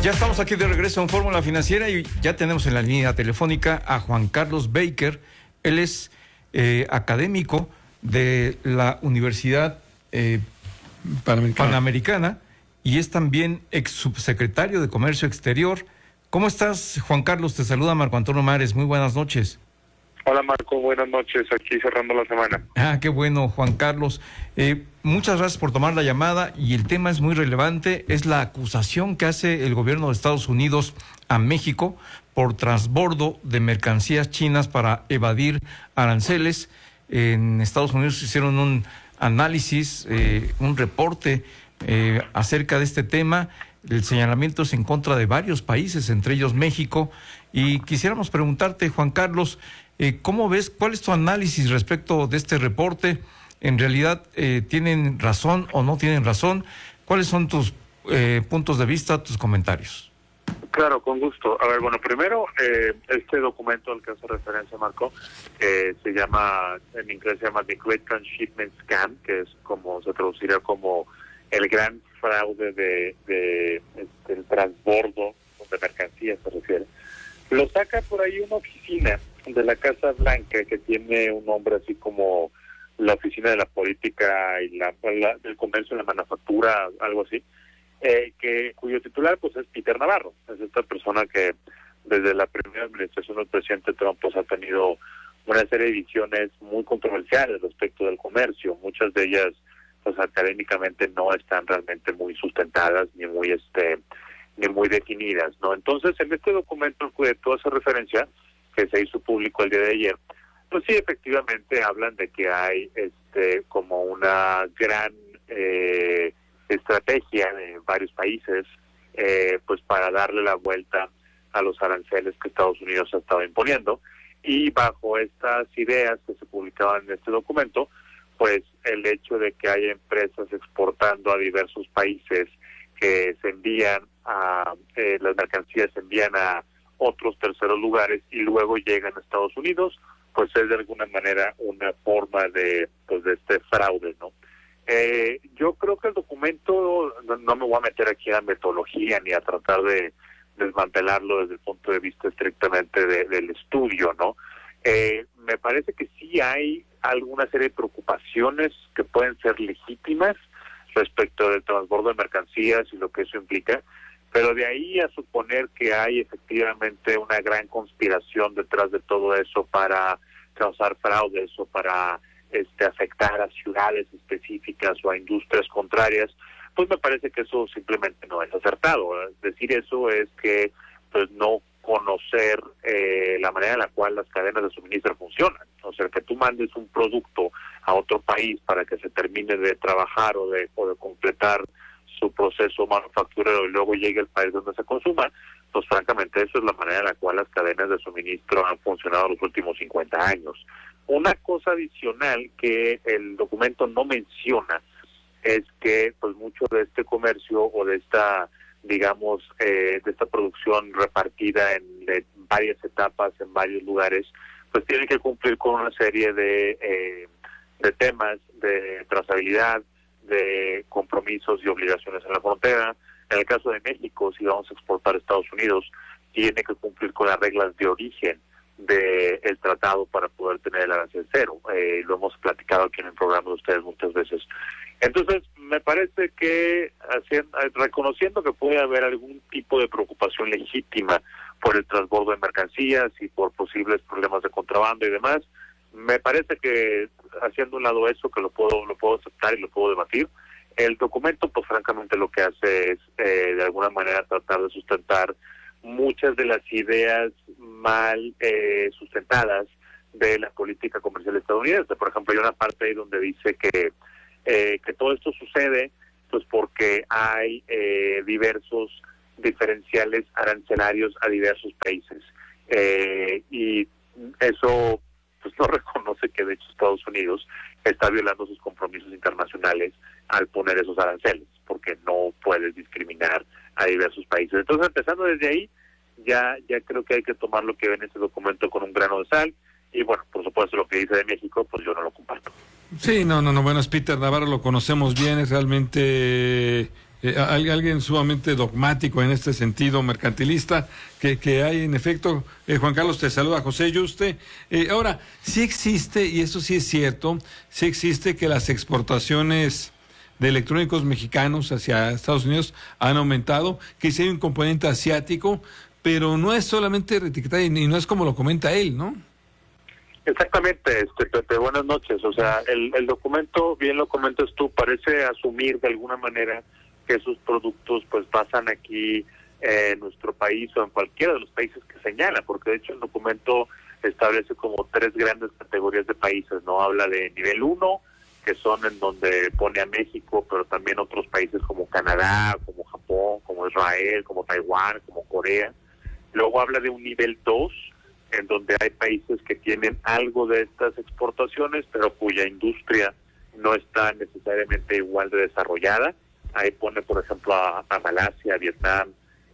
Ya estamos aquí de regreso en Fórmula Financiera y ya tenemos en la línea telefónica a Juan Carlos Baker. Él es académico de la Universidad Panamericana y es también ex subsecretario de Comercio Exterior. ¿Cómo estás, Juan Carlos? Te saluda Marco Antonio Mares. Muy buenas noches. Hola Marco, buenas noches, aquí cerrando la semana. Qué bueno, Juan Carlos. Muchas gracias por tomar la llamada y el tema es muy relevante, es la acusación que hace el gobierno de Estados Unidos a México por transbordo de mercancías chinas para evadir aranceles. En Estados Unidos hicieron un análisis, un reporte acerca de este tema. El señalamiento es en contra de varios países, entre ellos México, y quisiéramos preguntarte, Juan Carlos, ¿cómo ves? ¿Cuál es tu análisis respecto de este reporte? ¿En realidad tienen razón o no tienen razón? ¿Cuáles son tus puntos de vista, tus comentarios? Claro, con gusto. A ver, bueno, primero, este documento al que hace referencia Marco, se llama, en inglés se llama The Great Transshipment Scam, que es como, se traduciría como el gran fraude el transbordo de mercancías se refiere. Lo saca por ahí una oficina de la Casa Blanca que tiene un nombre así como la Oficina de la Política y del Comercio y la Manufactura, algo así, cuyo titular pues es Peter Navarro. Es esta persona que desde la primera administración del presidente Trump pues ha tenido una serie de visiones muy controversiales respecto del comercio. Muchas de ellas pues académicamente no están realmente muy sustentadas ni muy definidas, ¿no? Entonces, en este documento de toda esa referencia que se hizo público el día de ayer, pues sí, efectivamente hablan de que hay como una gran estrategia de varios países pues para darle la vuelta a los aranceles que Estados Unidos ha estado imponiendo, y bajo estas ideas que se publicaban en este documento, pues el hecho de que haya empresas exportando a diversos países que se envían las mercancías se envían a otros terceros lugares y luego llegan a Estados Unidos, pues es de alguna manera una forma de este fraude, ¿no? Yo creo que el documento, no me voy a meter aquí en la metodología ni a tratar de desmantelarlo desde el punto de vista estrictamente del estudio, ¿no? Me parece que sí hay alguna serie de preocupaciones que pueden ser legítimas respecto del transbordo de mercancías y lo que eso implica, pero de ahí a suponer que hay efectivamente una gran conspiración detrás de todo eso para causar fraudes o para afectar a ciudades específicas o a industrias contrarias, pues me parece que eso simplemente no es acertado. Decir eso es que pues no conocer la manera en la cual las cadenas de suministro funcionan. O sea, que tú mandes un producto a otro país para que se termine de trabajar o de completar su proceso manufacturero y luego llegue al país donde se consuma, pues francamente eso es la manera en la cual las cadenas de suministro han funcionado los últimos 50 años. Una cosa adicional que el documento no menciona es que pues mucho de este comercio o de esta, digamos, de esta producción repartida en varias etapas, en varios lugares, pues tiene que cumplir con una serie de temas de trazabilidad, de compromisos y obligaciones en la frontera. En el caso de México, si vamos a exportar a Estados Unidos, tiene que cumplir con las reglas de origen del tratado para poder tener el arancel cero. Lo hemos platicado aquí en el programa de ustedes muchas veces. Entonces, me parece que reconociendo que puede haber algún tipo de preocupación legítima por el transbordo de mercancías y por posibles problemas de contrabando y demás, me parece que haciendo un lado eso, que lo puedo aceptar y lo puedo debatir, el documento pues francamente lo que hace es de alguna manera tratar de sustentar muchas de las ideas mal sustentadas de la política comercial estadounidense. Por ejemplo, hay una parte ahí donde dice que todo esto sucede pues porque hay diversos diferenciales arancelarios a diversos países, y eso pues no reconoce que de hecho Estados Unidos está violando sus compromisos internacionales al poner esos aranceles, porque no puedes discriminar a diversos países. Entonces, empezando desde ahí, ya creo que hay que tomar lo que ve en este documento con un grano de sal, y bueno, por supuesto lo que dice de México, pues yo no lo comparto. Sí, no, bueno, es Peter Navarro, lo conocemos bien, es realmente alguien sumamente dogmático en este sentido mercantilista que hay en efecto. Juan Carlos, te saluda José Yuste. Ahora, sí existe, y eso sí es cierto, sí existe que las exportaciones de electrónicos mexicanos hacia Estados Unidos han aumentado, que sí hay un componente asiático, pero no es solamente reetiquetar y no es como lo comenta él, ¿no? Exactamente, Pepe, buenas noches. O sea, el documento, bien lo comentas tú, parece asumir de alguna manera que esos productos pues pasan aquí en nuestro país o en cualquiera de los países que señala, porque de hecho el documento establece como 3 grandes categorías de países, ¿no? Habla de nivel 1, que son en donde pone a México, pero también otros países como Canadá, como Japón, como Israel, como Taiwán, como Corea. Luego habla de un nivel 2, en donde hay países que tienen algo de estas exportaciones, pero cuya industria no está necesariamente igual de desarrollada. Ahí pone, por ejemplo, a Malasia, a Vietnam,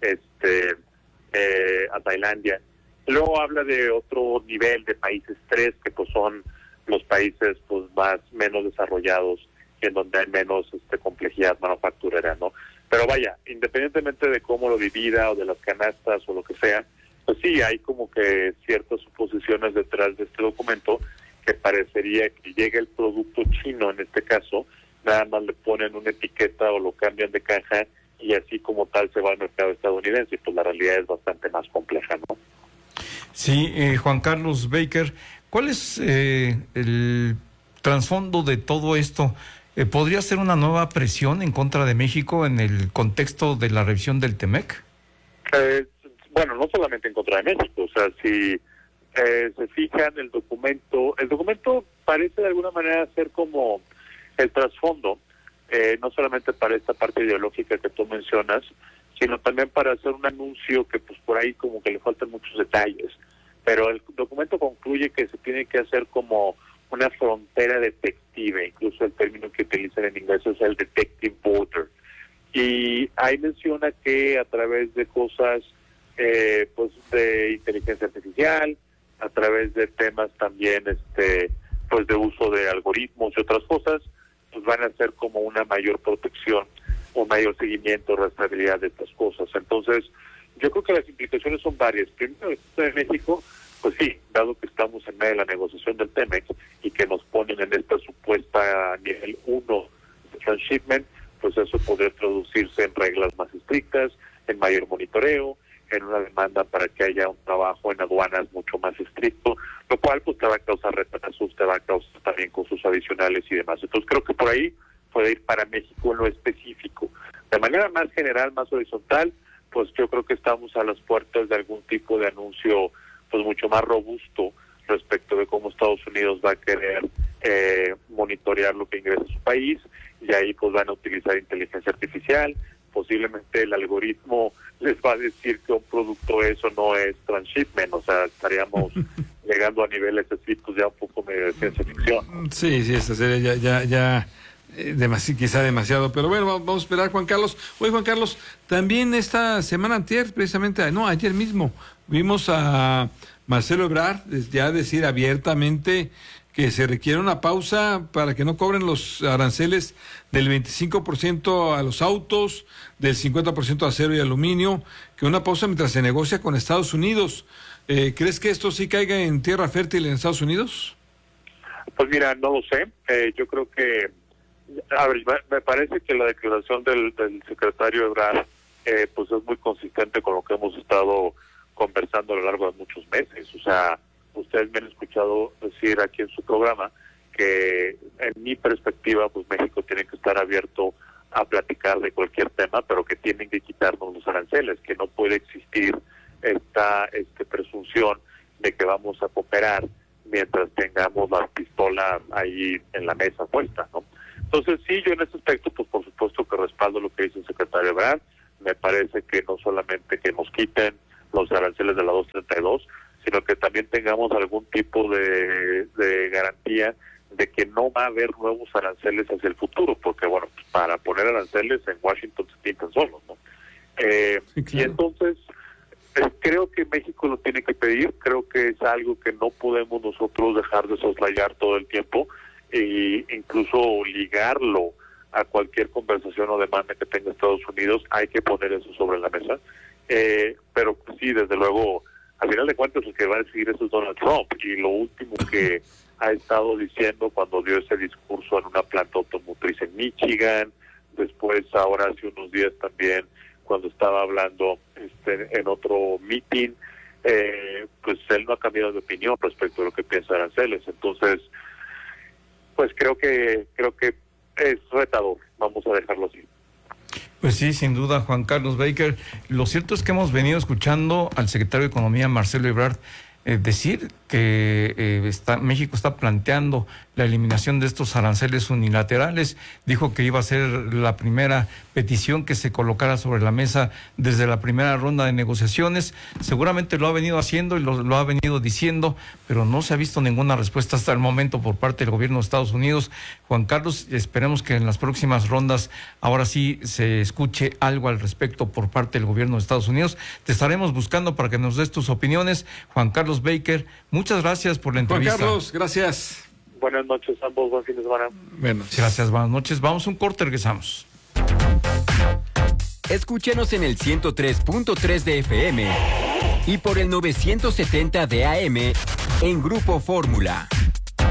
a Tailandia. Luego habla de otro nivel de países 3, que pues son los países pues menos desarrollados, en donde hay menos complejidad manufacturera, ¿no? Pero vaya, independientemente de cómo lo divida o de las canastas o lo que sea, pues sí, hay como que ciertas suposiciones detrás de este documento que parecería que llega el producto chino, en este caso, nada más le ponen una etiqueta o lo cambian de caja y así como tal se va al mercado estadounidense, y pues la realidad es bastante más compleja, ¿no? Sí, Juan Carlos Baker, ¿cuál es el trasfondo de todo esto? ¿Podría ser una nueva presión en contra de México en el contexto de la revisión del TEMEC? Bueno, no solamente en contra de México, o sea, si se fijan el documento parece de alguna manera ser como el trasfondo, no solamente para esta parte ideológica que tú mencionas, sino también para hacer un anuncio que pues por ahí como que le faltan muchos detalles, pero el documento concluye que se tiene que hacer como una frontera detective, incluso el término que utilizan en inglés es el detective border, y ahí menciona que a través de cosas pues de inteligencia artificial, a través de temas también pues de uso de algoritmos y otras cosas, pues van a hacer como una mayor protección, un mayor seguimiento, rastreabilidad de estas cosas. Entonces, yo creo que las implicaciones son varias. Primero, en México, pues sí, dado que estamos en medio de la negociación del TEMEC y que nos ponen en esta supuesta nivel 1 de transshipment, pues eso podría traducirse en reglas más estrictas, en mayor monitoreo, en una demanda para que haya un trabajo en aduanas mucho más estricto, lo cual pues te va a causar retrasos, te va a causar también costos adicionales y demás. Entonces creo que por ahí puede ir para México en lo específico. De manera más general, más horizontal, pues yo creo que estamos a las puertas de algún tipo de anuncio pues mucho más robusto respecto de cómo Estados Unidos va a querer monitorear lo que ingresa a su país, y ahí pues van a utilizar inteligencia artificial. Posiblemente el algoritmo les va a decir que un producto eso no es transshipment, o sea, estaríamos llegando a niveles así, pues ya un poco medio de ciencia ficción. Sí, esta sería quizá demasiado, pero bueno, vamos a esperar, Juan Carlos. Oye, Juan Carlos, también esta semana ayer mismo, vimos a Marcelo Ebrard ya decir abiertamente que se requiere una pausa para que no cobren los aranceles del 25% a los autos, del 50% a acero y aluminio, que una pausa mientras se negocia con Estados Unidos. ¿Crees que esto sí caiga en tierra fértil en Estados Unidos? Pues mira, no lo sé. Yo creo que, a ver, me parece que la declaración del secretario Ebrard pues es muy consistente con lo que hemos estado conversando a lo largo de muchos meses. O sea, ustedes me han escuchado decir aquí en su programa que en mi perspectiva pues México tiene que estar abierto a platicar de cualquier tema, pero que tienen que quitarnos los aranceles, que no puede existir esta presunción de que vamos a cooperar mientras tengamos la pistola ahí en la mesa puesta, ¿no? Entonces sí, yo en ese aspecto pues por supuesto que respaldo lo que dice el secretario Ebrard. Me parece que no solamente que nos quiten los aranceles de la 232, sino que también tengamos algún tipo de garantía de que no va a haber nuevos aranceles hacia el futuro, porque bueno, para poner aranceles en Washington se pintan solos, ¿no? Sí, claro. Y entonces creo que México lo tiene que pedir, creo que es algo que no podemos nosotros dejar de soslayar todo el tiempo, e incluso ligarlo a cualquier conversación o demanda que tenga Estados Unidos, hay que poner eso sobre la mesa. Pero sí, desde luego, al final de cuentas el que va a decidir eso es Donald Trump, y lo último que ha estado diciendo cuando dio ese discurso en una planta automotriz en Michigan, después ahora hace unos días también cuando estaba hablando en otro meeting, pues él no ha cambiado de opinión respecto a lo que piensa de aranceles. Entonces, pues creo que es retador, vamos a dejarlo así. Pues sí, sin duda, Juan Carlos Baker. Lo cierto es que hemos venido escuchando al secretario de Economía, Marcelo Ebrard, decir que México está planteando la eliminación de estos aranceles unilaterales. Dijo que iba a ser la primera petición que se colocara sobre la mesa desde la primera ronda de negociaciones. Seguramente lo ha venido haciendo y lo ha venido diciendo, pero no se ha visto ninguna respuesta hasta el momento por parte del gobierno de Estados Unidos. Juan Carlos, esperemos que en las próximas rondas ahora sí se escuche algo al respecto por parte del gobierno de Estados Unidos. Te estaremos buscando para que nos des tus opiniones. Juan Carlos Baker, muchas gracias por la entrevista. Juan Carlos, gracias. Buenas noches a ambos, buen fin de semana. Bueno, gracias, buenas noches. Vamos a un corte, regresamos. Escúchenos en el 103.3 de FM y por el 970 de AM en Grupo Fórmula.